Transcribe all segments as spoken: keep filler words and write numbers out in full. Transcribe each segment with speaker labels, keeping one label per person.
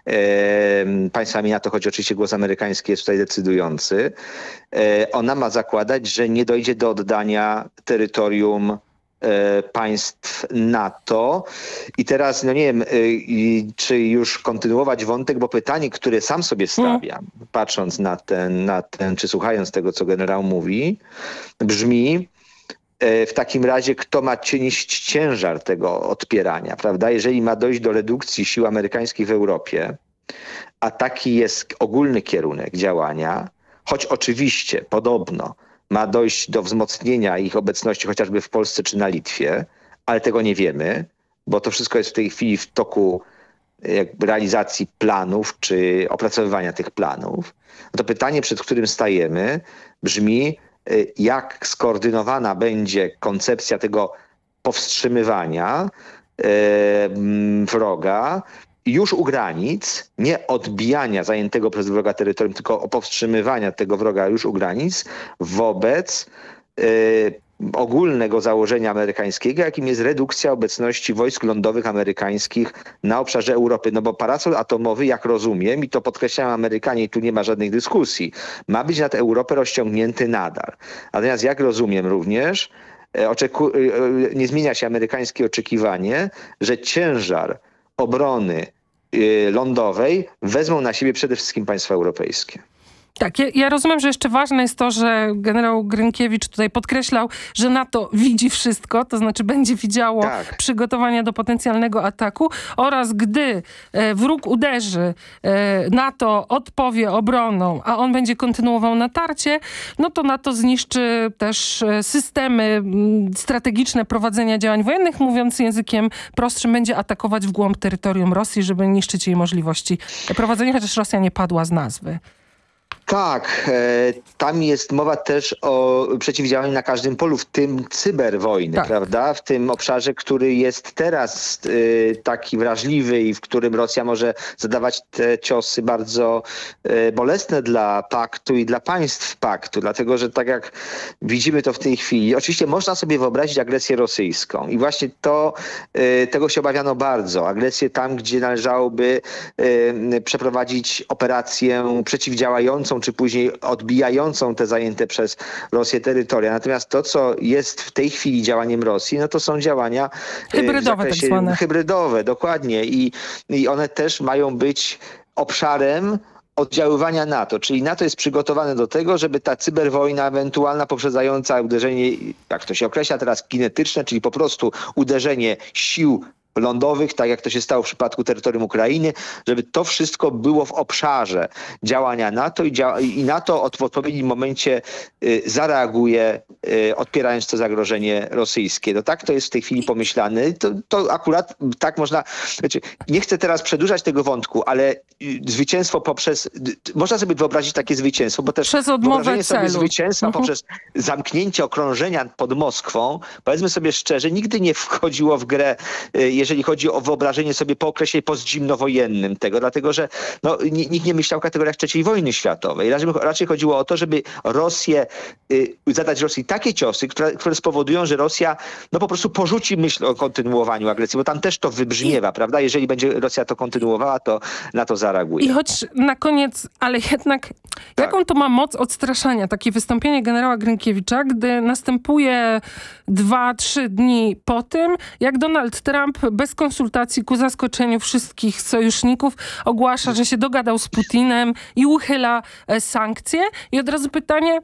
Speaker 1: e, państwami NATO, choć oczywiście głos amerykański jest tutaj decydujący, e, ona ma zakładać, że nie dojdzie do oddania terytorium państw NATO. I teraz, no nie wiem, czy już kontynuować wątek, bo pytanie, które sam sobie stawiam, hmm. patrząc na ten, na ten, czy słuchając tego, co generał mówi, brzmi w takim razie, kto ma nieść ciężar tego odpierania, prawda? Jeżeli ma dojść do redukcji sił amerykańskich w Europie, a taki jest ogólny kierunek działania, choć oczywiście, podobno, ma dojść do wzmocnienia ich obecności chociażby w Polsce czy na Litwie, ale tego nie wiemy, bo to wszystko jest w tej chwili w toku jakby realizacji planów czy opracowywania tych planów. No to pytanie, przed którym stajemy, brzmi, jak skoordynowana będzie koncepcja tego powstrzymywania wroga już u granic, nie odbijania zajętego przez wroga terytorium, tylko powstrzymywania tego wroga już u granic wobec y, ogólnego założenia amerykańskiego, jakim jest redukcja obecności wojsk lądowych amerykańskich na obszarze Europy. No bo parasol atomowy, jak rozumiem, i to podkreślają Amerykanie, i tu nie ma żadnych dyskusji, ma być nad Europę rozciągnięty nadal. Natomiast jak rozumiem również, oczeku- nie zmienia się amerykańskie oczekiwanie, że ciężar obrony y, lądowej wezmą na siebie przede wszystkim państwa europejskie.
Speaker 2: Tak, ja, ja rozumiem, że jeszcze ważne jest to, że generał Grynkiewicz tutaj podkreślał, że NATO widzi wszystko, to znaczy będzie widziało tak. przygotowania do potencjalnego ataku oraz gdy e, wróg uderzy, e, NATO odpowie obroną, a on będzie kontynuował natarcie, no to NATO zniszczy też systemy m, strategiczne prowadzenia działań wojennych, mówiąc językiem prostszym, będzie atakować w głąb terytorium Rosji, żeby niszczyć jej możliwości prowadzenia, chociaż Rosja nie padła z nazwy.
Speaker 1: Tak, e, tam jest mowa też o przeciwdziałaniu na każdym polu, w tym cyberwojny, tak. prawda? W tym obszarze, który jest teraz e, taki wrażliwy i w którym Rosja może zadawać te ciosy bardzo e, bolesne dla paktu i dla państw paktu, dlatego że tak jak widzimy to w tej chwili, oczywiście można sobie wyobrazić agresję rosyjską i właśnie to, e, tego się obawiano bardzo. Agresję tam, gdzie należałoby e, przeprowadzić operację przeciwdziałającą czy później odbijającą te zajęte przez Rosję terytoria. Natomiast to, co jest w tej chwili działaniem Rosji, no to są działania
Speaker 2: hybrydowe, tak zwane.
Speaker 1: Hybrydowe, dokładnie. I, I one też mają być obszarem oddziaływania NATO, czyli NATO jest przygotowane do tego, żeby ta cyberwojna ewentualna poprzedzająca uderzenie, jak to się określa teraz, kinetyczne, czyli po prostu uderzenie sił lądowych, tak jak to się stało w przypadku terytorium Ukrainy, żeby to wszystko było w obszarze działania NATO i, dzia- i NATO od, w odpowiednim momencie y, zareaguje, y, odpierając to zagrożenie rosyjskie. No tak to jest w tej chwili pomyślane. To, to akurat tak można, znaczy, nie chcę teraz przedłużać tego wątku, ale y, zwycięstwo poprzez, y, można sobie wyobrazić takie zwycięstwo, bo też
Speaker 2: przez odmowę
Speaker 1: sobie
Speaker 2: celu.
Speaker 1: zwycięstwa
Speaker 2: mhm.
Speaker 1: poprzez zamknięcie okrążenia pod Moskwą, powiedzmy sobie szczerze, nigdy nie wchodziło w grę, y, jeżeli chodzi o wyobrażenie sobie po okresie postzimnowojennym tego, dlatego że no, nikt nie myślał o kategoriach trzeciej wojny światowej. Raczej, raczej chodziło o to, żeby Rosję, y, zadać Rosji takie ciosy, które, które spowodują, że Rosja no, po prostu porzuci myśl o kontynuowaniu agresji, bo tam też to wybrzmiewa, I... prawda? Jeżeli będzie Rosja to kontynuowała, to na to zareaguje.
Speaker 2: I choć na koniec, ale jednak tak. jaką to ma moc odstraszania, takie wystąpienie generała Grynkiewicza, gdy następuje dwa, trzy dni po tym, jak Donald Trump bez konsultacji ku zaskoczeniu wszystkich sojuszników ogłasza, że się dogadał z Putinem i uchyla e, sankcje. I od razu pytanie,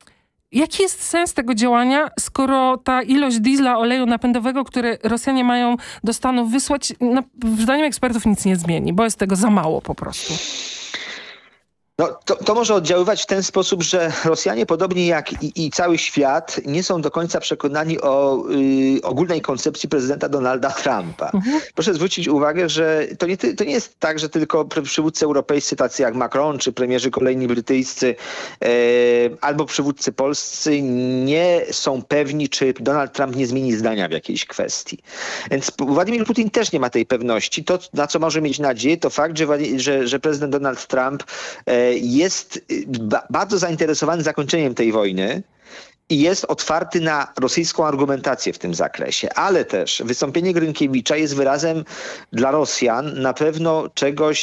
Speaker 2: jaki jest sens tego działania, skoro ta ilość diesla, oleju napędowego, który Rosjanie mają do Stanów wysłać, no, zdaniem ekspertów nic nie zmieni, bo jest tego za mało po prostu.
Speaker 1: No, to, to może oddziaływać w ten sposób, że Rosjanie, podobnie jak i, i cały świat, nie są do końca przekonani o y, ogólnej koncepcji prezydenta Donalda Trumpa. Mhm. Proszę zwrócić uwagę, że to nie, to nie jest tak, że tylko przywódcy europejscy, tacy jak Macron, czy premierzy kolejni brytyjscy, e, albo przywódcy polscy nie są pewni, czy Donald Trump nie zmieni zdania w jakiejś kwestii. Więc Władimir Putin też nie ma tej pewności. To, na co może mieć nadzieję, to fakt, że, że, że prezydent Donald Trump e, jest bardzo zainteresowany zakończeniem tej wojny i jest otwarty na rosyjską argumentację w tym zakresie. Ale też wystąpienie Grynkiewicza jest wyrazem dla Rosjan na pewno czegoś,